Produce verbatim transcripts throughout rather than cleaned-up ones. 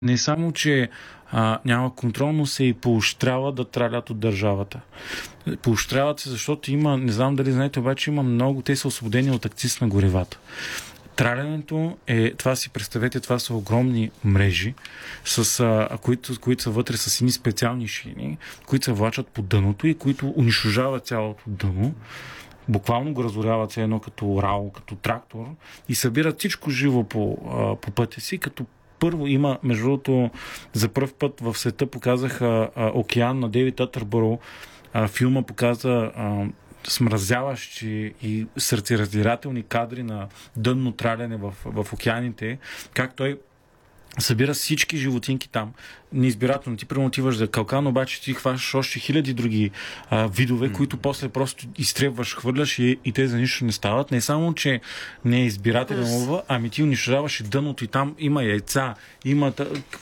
Не само, че а, няма контрол, но се и поощрява да тралят от държавата. Поощряват се, защото има, не знам дали знаете, обаче има много, те са освободени от акциз на горивата. Тралянето е, това си представете, това са огромни мрежи, с, а, които, които са вътре с едни специални шини, които се влачат по дъното и които унищожават цялото дъно. Буквално го разоряват се едно като рао, като трактор и събират всичко живо по, а, по пътя си, като първо има, между другото, за пръв път в света показаха а, Океан на Дейвид Атърбъро. А, филма показа а, смразяващи и сърцераздирателни кадри на дънно траляне в, в океаните, как той събира всички животинки там. Неизбирателно ти прямо отиваш за калкан, обаче ти хващаш още хиляди други а, видове, mm. които после просто изтребваш, хвърляш и, и те за нищо не стават. Не само, че не е избирателен лова, ами ти унищожаваш и дъното и там има яйца, има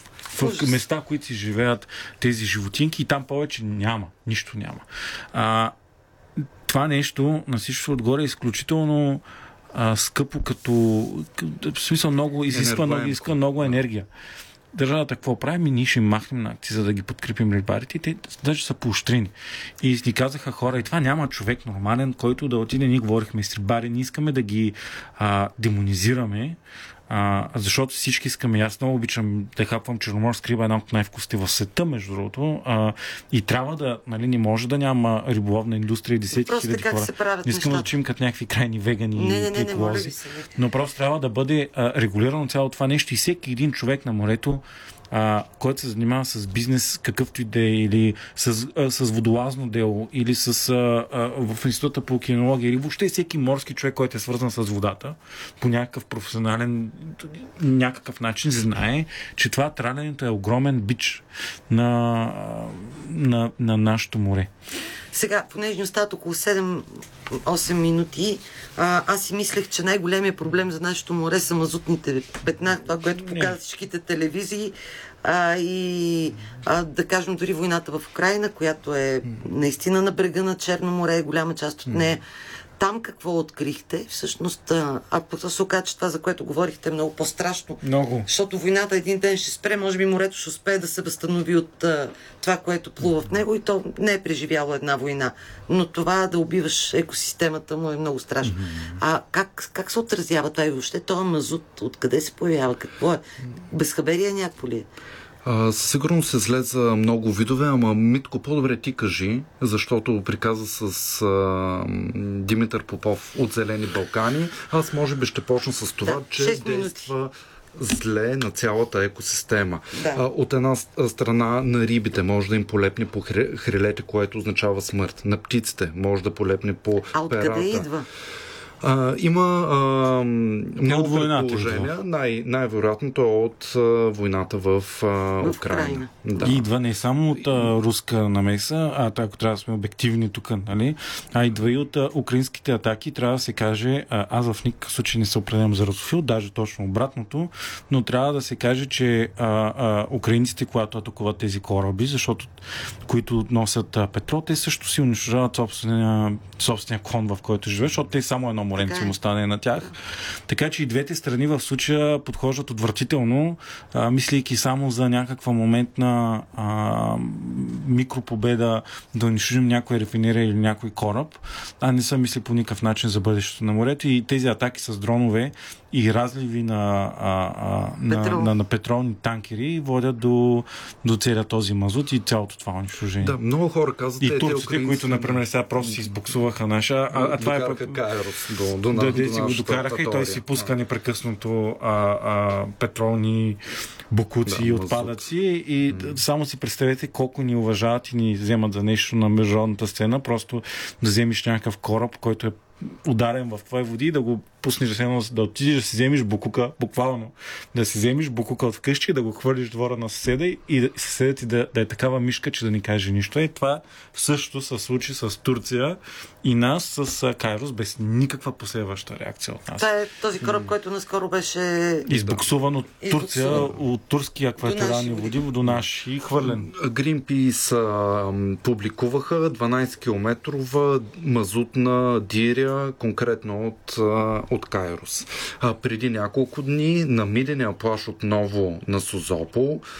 в места, които си живеят тези животинки и там повече няма. Нищо няма. А, това нещо на всичко отгоре е изключително а, скъпо, като в смисъл много изисква, много, изисква много енергия. Държавата какво правим? И ние ще махнем на акциза да ги подкрепим рибарите и те даже са поощрени. И ни казаха хора, и това няма човек нормален, който да отиде, ние говорихме с рибари, не искаме да ги а, демонизираме, А, защото всички искаме. Аз много обичам да хапвам черноморска риба, една от най-вкусните в света, между другото. А, и трябва да, нали, не може да няма риболовна индустрия и десетки хиляди хора. Не искам да чим като някакви крайни вегани и еколози. Но просто трябва да бъде а, регулирано цялото това нещо и всеки един човек на морето, а, който се занимава с бизнес, какъвто и да е, или с, а, с водолазно дело, или с, а, а, в Института по океанология, или въобще всеки морски човек, който е свързан с водата, по някакъв професионален някакъв начин знае, че това тралянето е огромен бич на, на, на нашето море. Сега, понеже ни остават около седем-осем минути, а, аз си мислех, че най-големият проблем за нашето море са мазутните петна, това, което показват всичките телевизии, а, и а, да кажем дори войната в Украйна, която е наистина на брега на Черно море, голяма част от нея. Там какво открихте? Всъщност, а после се оказа, че това, за което говорихте, е много по-страшно. Много. Защото войната един ден ще спре, може би морето ще успее да се възстанови от а, това, което плува в него и то не е преживяло една война. Но това да убиваш екосистемата му е много страшно. Mm-hmm. А как, как се отразява това и въобще този мазут? Откъде се появява? Какво е? Безхаберие някакво ли е? Със сигурност се излезе много видове, ама Митко, по-добре ти кажи, защото приказа с а, Димитър Попов от Зелени Балкани. Аз може би ще почна с това, да, че действа зле на цялата екосистема. Да. А, от една страна на рибите може да им полепне по хрилете, което означава смърт. На птиците може да полепне по а перата. А откъде идва? А, има а, много предположения. Най- най-вероятното е от а, войната в, а, в Украйна. Да. И идва не само от а, руска намеса, а ако трябва да сме обективни тук, нали? А идва и от а, украинските атаки. Трябва да се каже, а, аз в никакъв случай не се определям за русофил, даже точно обратното, но трябва да се каже, че а, а, украинците, когато атакуват тези кораби, защото които носят а, петрол, те също си унищожават собствения, собствения клон, в който живеят, защото те само едно моренци му стане на тях. Така че и двете страни в случая подхождат отвратително, а, мислейки само за някаква моментна а, микропобеда да унищожим някоя рафинерия или някой кораб, а не са мисли по никакъв начин за бъдещето на морето и тези атаки с дронове и разливи на, а, а, на, на, на петролни танкери водят до, до целия този мазут и цялото това унищожение. Да, много хора казват. И турците, които, например, сега просто си избуксуваха наша, а, а това е пък... Кайрос до, до, да, до, да до си го докараха и той си пуска непрекъснато а, а, петролни бокуци и да, отпадъци и м- само си представете колко ни уважават и ни вземат за нещо на международната сцена, просто да вземеш някакъв кораб, който е ударен в твои води и да го пуснеш да, да отидеш да си вземеш букука, буквално да си вземеш букука от вкъщи, да го хвърлиш двора на съседа и да, съседът ти да, да е такава мишка, че да ни каже нищо. И това също се случи с Турция и нас с Кайрос без никаква последваща реакция от нас. Това е този кораб, който наскоро беше избуксуван от Турция, избуксуван. От турски акваториални води до наши и хвърлен. Greenpeace а, публикуваха дванайсет километрова мазутна диря, конкретно от а, от Кайрос. А, преди няколко дни на Мидения плаж отново на Созопол